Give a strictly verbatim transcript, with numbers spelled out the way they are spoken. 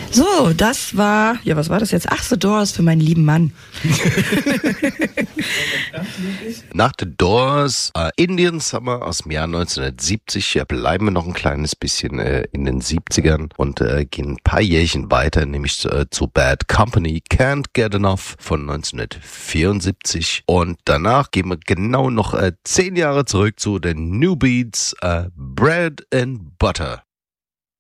So, das war, ja, was war das jetzt? Ach, The Doors für meinen lieben Mann. Nach The Doors, äh, Indian Summer aus dem Jahr neunzehnhundertsiebzig, ja, bleiben wir noch ein kleines bisschen äh, in den siebzigern und äh, gehen ein paar Jährchen weiter, nämlich äh, zu Bad Company, Can't Get Enough von neunzehnhundertvierundsiebzig, und danach gehen wir genau noch äh, zehn Jahre zurück zu den New Beats, äh, Bread and Butter.